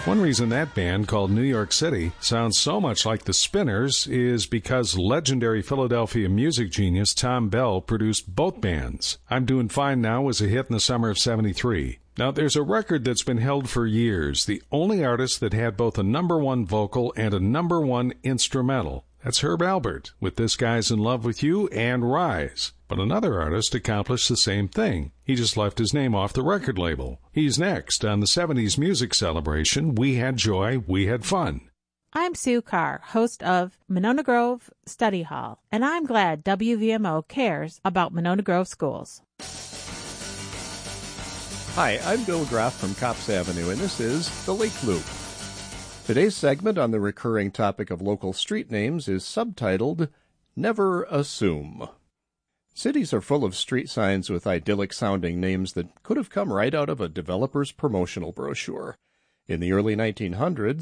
One reason that band, called New York City, sounds so much like the Spinners is because legendary Philadelphia music genius Tom Bell produced both bands. I'm Doing Fine Now was a hit in the summer of '73. Now, there's a record that's been held for years, the only artist that had both a #1 vocal and a #1 instrumental. That's Herb Alpert with This Guy's in Love with You and Rise. But another artist accomplished the same thing. He just left his name off the record label. He's next on the 70s Music Celebration, We Had Joy, We Had Fun. I'm Sue Carr, host of Monona Grove Study Hall, and I'm glad WVMO cares about Monona Grove schools. Hi, I'm Bill Groff from Copps Avenue, and this is The Lake Loop. Today's segment on the recurring topic of local street names is subtitled, Never Assume. Cities are full of street signs with idyllic-sounding names that could have come right out of a developer's promotional brochure. In the early 1900s,